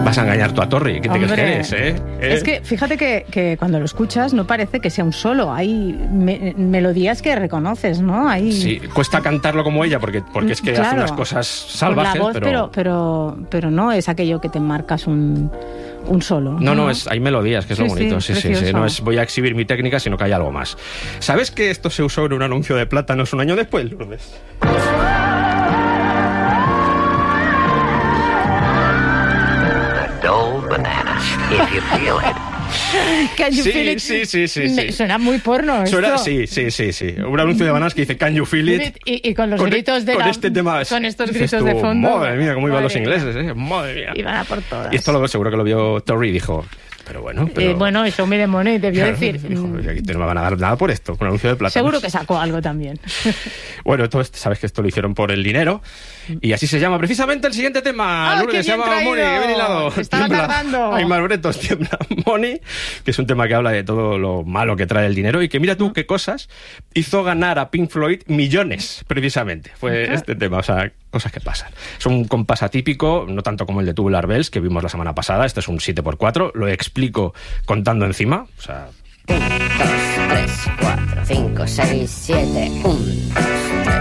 Vas a engañar tú a Torri, ¿qué te crees que eres, Es que fíjate que cuando lo escuchas no parece que sea un solo, hay melodías que reconoces, ¿no? Sí, cuesta cantarlo como ella porque es que hace unas cosas salvajes, con la voz, pero no es aquello que te marcas un solo. No, hay melodías, que es lo bonito. Sí. No es voy a exhibir mi técnica, sino que hay algo más. ¿Sabes que esto se usó en un anuncio de plátanos un año después, Lourdes? Banana, if you feel it. Can you feel it? Sí. Suena muy porno esto. Sí. Un anuncio de bananas que dice Can you feel it? Y con los gritos de este tema. Con estos gritos de fondo. Madre mía, cómo iban los ingleses, Madre mía. Iban a por todas. Y esto seguro que lo vio Torri y dijo... Pero bueno, show me the money, debió decir. Dijo, aquí no me van a dar nada por esto, con anuncio de plátanos. Seguro que sacó algo también. Bueno, sabes que esto lo hicieron por el dinero. Y así se llama precisamente el siguiente tema. Lourdes, se llama Money, que bien hilado. Estaba tardando. Hay más bretos, tiembla Money, que es un tema que habla de todo lo malo que trae el dinero y que mira tú qué cosas hizo ganar a Pink Floyd millones, precisamente. Fue este tema, o sea, cosas que pasan. Es un compás atípico, no tanto como el de Tubular Bells, que vimos la semana pasada. Este es un 7x4, lo explico contando encima. O sea... 1, 2, 3, 4, 5, 6, 7, 1, 2, 3.